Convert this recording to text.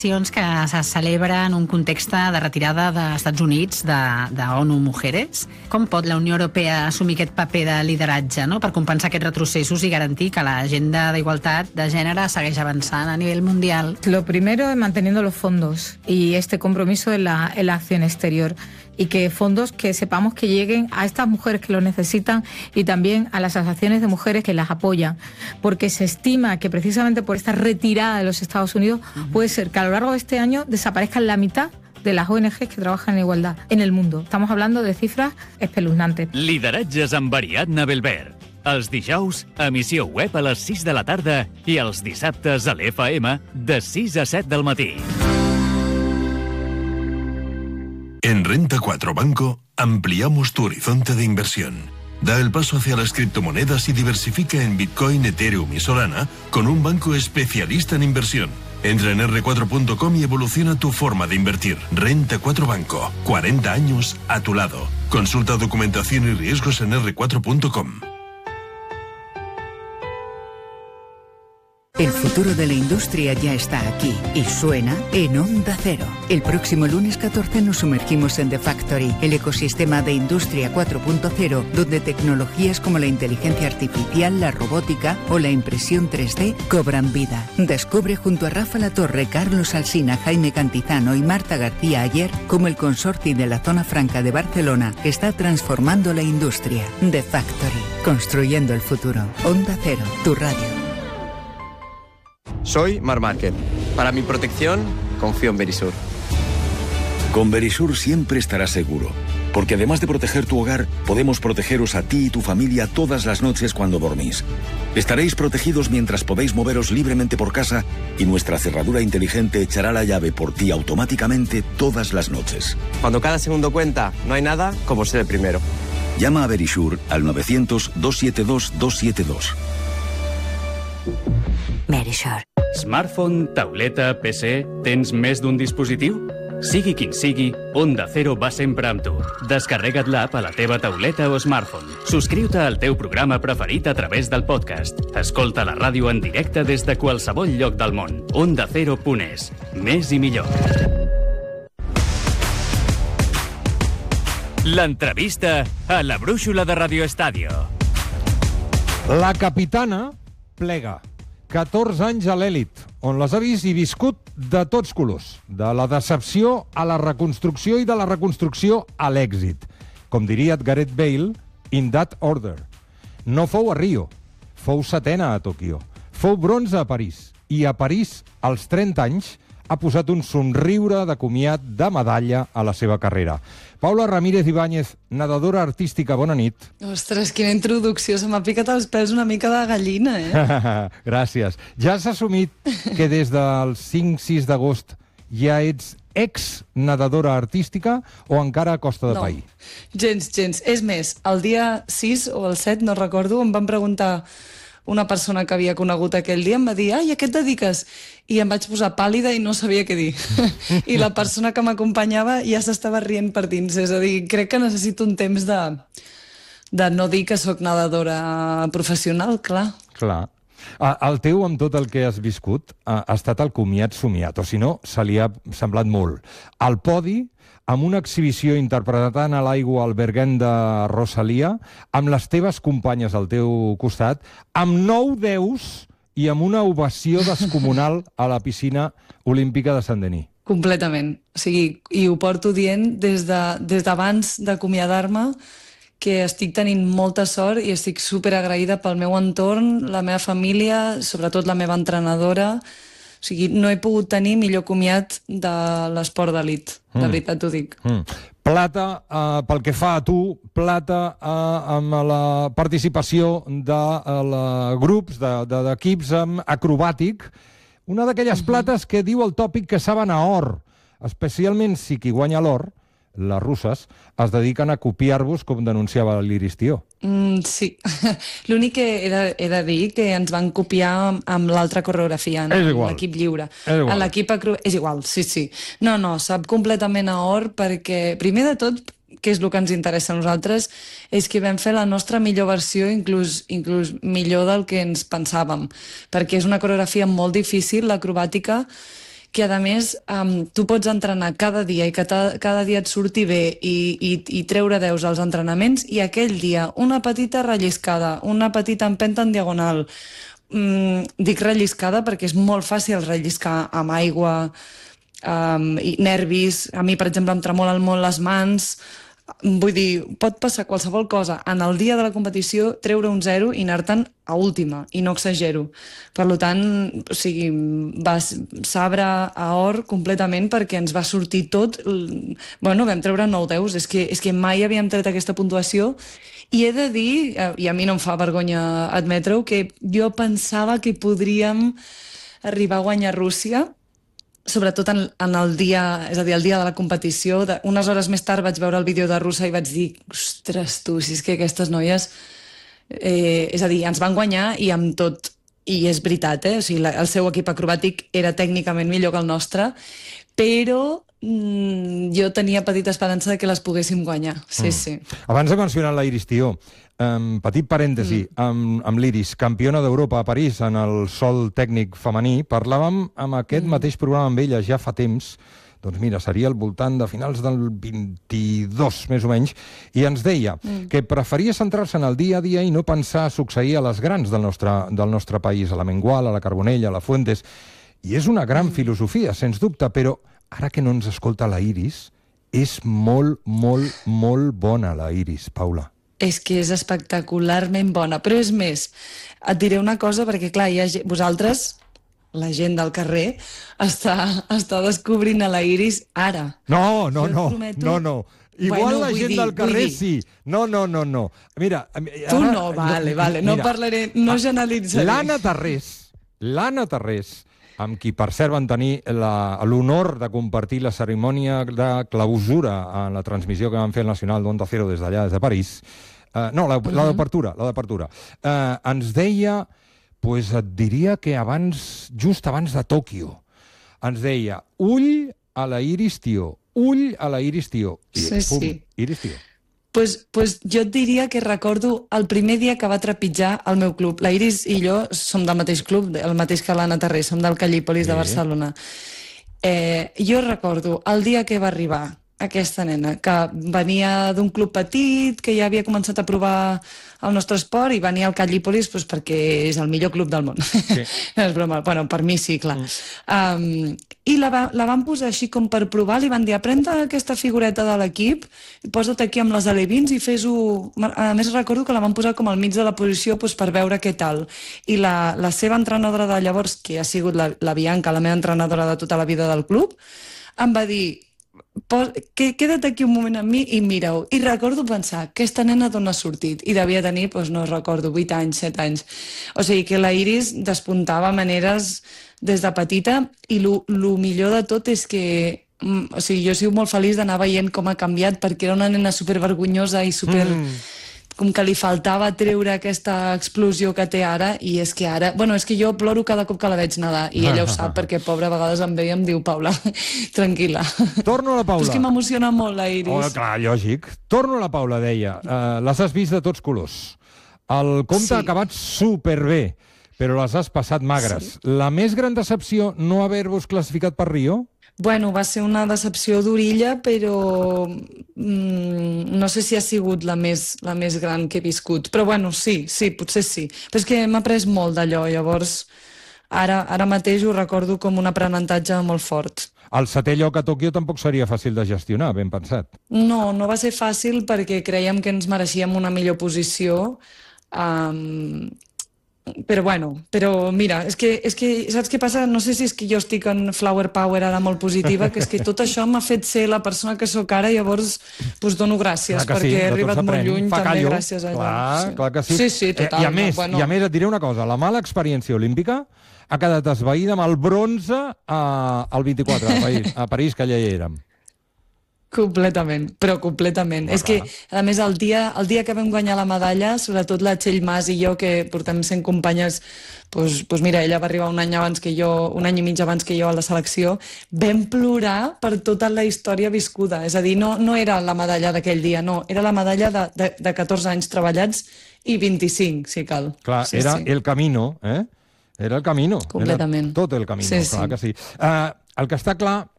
Que se celebra en un context de retirada dels Estats Units de ONU Mujeres. Com pot la Unió Europea assumir aquest paper de lideratge, no?, per compensar aquests retrocessos i garantir que l'agenda d'igualtat de gènere segueix avançant a nivell mundial? Lo primero es manteniendo los fondos y este compromiso en la acción exterior, y que fondos que sepamos que lleguen a estas mujeres que lo necesitan y también a las asociaciones de mujeres que las apoyan, porque se estima que precisamente por esta retirada de los Estados Unidos puede ser que a lo largo de este año desaparezcan la mitad de las ONGs que trabajan en igualdad en el mundo. Estamos hablando de cifras espeluznantes. Lideratges amb Ariadna Belver. Els dijous, emissió web a les 6 de la tarda i els dissabtes a l'FM de 6 a 7 del matí. En Renta 4 Banco ampliamos tu horizonte de inversión. Da el paso hacia las criptomonedas y diversifica en Bitcoin, Ethereum y Solana con un banco especialista en inversión. Entra en r4.com y evoluciona tu forma de invertir. Renta 4 Banco. 40 años a tu lado. Consulta documentación y riesgos en r4.com. El futuro de la industria ya está aquí y suena en Onda Cero. El próximo lunes 14 nos sumergimos en The Factory, el ecosistema de Industria 4.0, donde tecnologías como la inteligencia artificial, la robótica o la impresión 3D cobran vida. Descubre junto a Rafa Latorre, Carlos Alsina, Jaime Cantizano y Marta García Ayer cómo el consorcio de la Zona Franca de Barcelona está transformando la industria. The Factory, construyendo el futuro. Onda Cero, tu radio. Soy Mar Márquez. Para mi protección, confío en Verisur. Con Verisur siempre estarás seguro, porque además de proteger tu hogar, podemos protegeros a ti y tu familia todas las noches cuando dormís. Estaréis protegidos mientras podéis moveros libremente por casa y nuestra cerradura inteligente echará la llave por ti automáticamente todas las noches. Cuando cada segundo cuenta, no hay nada como ser el primero. Llama a Verisur al 900-272-272. Verisur. Smartphone, tauleta, PC... Tens més d'un dispositiu? Sigui quin sigui, Onda Cero va sempre amb tu. Descarrega't l'app a la teva tauleta o smartphone. Subscriu-te al teu programa preferit a través del podcast. Escolta la ràdio en directe des de qualsevol lloc del món. OndaCero.es. Més i millor. L'entrevista a la brúixola de Radio Estadio. La capitana plega. 14 anys a l'èlit, on les ha vist i viscut de tots colors. De la decepció a la reconstrucció i de la reconstrucció a l'èxit. Com diria Gareth Bale, in that order. No fou a Rio, fou setena a Tòquio. Fou bronze a París. I a París, als 30 anys, ha posat un somriure de comiat de medalla a la seva carrera. Paula Ramírez Ibáñez, nedadora artística, bona nit. Ostres, quina introducció, se m'ha picat els pèls una mica de gallina, Gràcies. Ja has assumit que des del 5-6 d'agost ja ets ex-nedadora artística o encara a costa de pair? No, gens. És més, el dia 6 o el 7, no recordo, em van preguntar una persona que havia conegut aquell dia, em va dir, ai, a què et dediques? I em vaig posar pàl·lida i no sabia què dir. I la persona que m'acompanyava ja s'estava rient per dins. És a dir, crec que necessito un temps de no dir que sóc nedadora professional, clar. Clar. El teu, amb tot el que has viscut, ha estat el comiat somiat, o si no, se li ha semblat molt. Al podi, amb una exhibició interpretant a l'aigua el Bergen de Rosalia, amb les teves companyes al teu costat, amb 9 deus i amb una ovació descomunal a la piscina olímpica de Saint-Denis. Completament. O sigui, i ho porto dient des d'abans d'acomiadar-me, que estic tenint molta sort i estic superagraïda pel meu entorn, la meva família, sobretot la meva entrenadora. O sigui, no he pogut tenir millor comiat de l'esport d'elit, de veritat t'ho dic. Plata, pel que fa a tu, plata amb la participació de grups, d'equips acrobàtic, una d'aquelles plates que diu el tòpic que saben a or, especialment si qui guanya l'or, les russes, es dediquen a copiar-vos, com denunciava l'Iris Tió. Sí. L'únic que he de dir que ens van copiar amb l'altra coreografia, en l'equip lliure. En l'equip és igual, sí. No, sap completament a or perquè, primer de tot, que és el que ens interessa a nosaltres, és que vam fer la nostra millor versió, inclús millor del que ens pensàvem, perquè és una coreografia molt difícil, l'acrobàtica, que a més tu pots entrenar cada dia i que cada dia et surti bé i treure 10 als entrenaments, i aquell dia una petita relliscada, una petita empenta en diagonal, dic relliscada perquè és molt fàcil relliscar amb aigua, i nervis, a mi per exemple em tremolen molt les mans. Vull dir, pot passar qualsevol cosa en el dia de la competició, treure un 0 i anar-te'n a última, i no exagero. Per tant, o sigui, va sabre a or completament perquè ens va sortir tot. Bueno, vam treure 9-10, és que mai havíem tret aquesta puntuació, i he de dir, i a mi no em fa vergonya admetre-ho, que jo pensava que podríem arribar a guanyar Rússia, sobretot en el dia, és a dir, el dia de la competició. Unes hores més tard vaig veure el vídeo de Russa i vaig dir, ostres, tu, si és que aquestes noies... és a dir, ens van guanyar i amb tot, i és veritat, o sigui, el seu equip acrobàtic era tècnicament millor que el nostre, però jo tenia petita esperança de que les poguéssim guanyar. Sí, sí. Abans de mencionar la Iris Tió, petit parèntesi, amb l'Iris, campiona d'Europa a París en el sol tècnic femení, parlàvem amb aquest mateix programa amb ella ja fa temps, doncs mira, seria al voltant de finals del 22, més o menys, i ens deia que preferia centrar-se en el dia a dia i no pensar succeir a les grans del nostre país, a la Mengual, a la Carbonell, a la Fuentes, i és una gran filosofia, sens dubte, però ara que no ens escolta la Iris, és molt, molt, molt bona la Iris, Paula. És que és espectacularment bona, però és més, et diré una cosa, perquè clar, vosaltres, la gent del carrer, està descobrint a la Iris ara. No. Igual la gent del carrer sí. No. Mira, tu no, vale, no parlaré, no generalitzaré. L'Anna Tarrés, amb qui per cert van tenir l'honor de compartir la cerimònia de clausura en la transmissió que van fer el Nacional d'Onda Cero des d'allà, des de París. No, la d'apertura. Ens deia, pues et diria que just abans de Tòquio, ens deia, ull a la Iris Tió. Sí. Iris Tió. Pues jo et diria que recordo el primer dia que va trepitjar el meu club. La Iris i jo som del mateix club, el mateix que l'Anna Tarrés, som del Callípolis de Barcelona. Jo recordo el dia que va arribar aquesta nena, que venia d'un club petit, que ja havia començat a provar el nostre esport i venia al Callípolis pues, perquè és el millor club del món. Sí. No és broma, bueno, per mi sí, clar. I la van posar així com per provar, li van dir, aprenda aquesta figureta de l'equip, posa't aquí amb les alevins i fes-ho... A més recordo que la van posar com al mig de la posició pues, per veure què tal. I la seva entrenadora de llavors, que ha sigut la Bianca, la meva entrenadora de tota la vida del club, em va dir, queda't aquí un moment amb mi i mira-ho. I recordo pensar, aquesta nena d'on ha sortit? I devia tenir, no recordo, 8 anys, 7 anys. O sigui que la Iris despuntava maneres des de petita i el millor de tot és que o sigui, jo he sigut molt feliç d'anar veient com ha canviat perquè era una nena supervergonyosa i super... com que li faltava treure aquesta explosió que té ara, i és que ara... Bueno, és que jo ploro cada cop que la veig nedar, i ella ho sap, perquè pobra a vegades em ve i em diu, Paula, tranquil·la. Torno a la Paula. És que m'emociona molt la Iris. Oh, clar, lògic. Torno a la Paula, deia. Les has vist de tots colors. El compte ha acabat superbé, però les has passat magres. Sí. La més gran decepció no haver-vos classificat per Rio? Bueno, va ser una decepció d'orilla, però no sé si ha sigut la més gran que he viscut. Però bueno, sí, potser sí. Però és que m'ha après molt d'allò, llavors ara mateix ho recordo com un aprenentatge molt fort. El 7è lloc a Tòquio tampoc seria fàcil de gestionar, ben pensat. No va ser fàcil perquè creiem que ens mereixíem una millor posició. Però mira, és que saps què passa? No sé si és que jo estic en flower power ara molt positiva, que és que tot això m'ha fet ser la persona que sóc ara, llavors dono gràcies, perquè he arribat molt lluny també gràcies a allò. Clar que sí. Sí, total. I a més et diré una cosa, la mala experiència olímpica ha quedat esvaïda amb el bronze al 24 a París, que allà hi érem. Completament. És que, a més, el dia que vam guanyar la medalla, sobretot la Txell Mas i jo, que portem sent companyes, doncs mira, ella va arribar un any i mig abans que jo a la selecció, vam plorar per tota la història viscuda. És a dir, no era la medalla d'aquell dia, no, era la medalla de 14 anys treballats i 25, si cal. Clar, era el camino, eh? Era el camino. Completament. Era tot el camino, clar que sí. El que està clar